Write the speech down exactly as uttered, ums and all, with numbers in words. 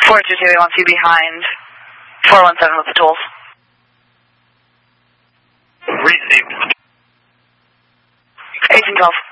four two two, he wants you behind four one seven with the tools. Received. eighteen twelve.